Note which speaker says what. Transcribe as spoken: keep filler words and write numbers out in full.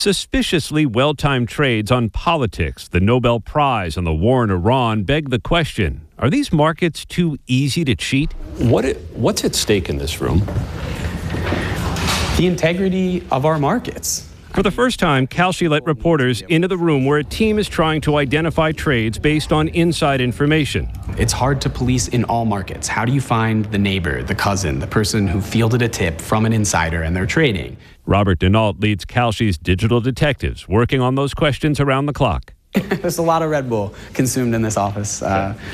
Speaker 1: Suspiciously well-timed trades on politics, the Nobel Prize, and the war in Iran beg the question, are these markets too easy to cheat?
Speaker 2: What it, what's at stake in this room?
Speaker 3: The integrity of our markets.
Speaker 1: For the first time, Kalshi let reporters into the room where a team is trying to identify trades based on inside information.
Speaker 3: It's hard to police in all markets. How do you find the neighbor, the cousin, the person who fielded a tip from an insider and they're trading?
Speaker 1: Robert Denault leads Kalshi's digital detectives, working on those questions around the clock.
Speaker 3: There's a lot of Red Bull consumed in this office. Uh,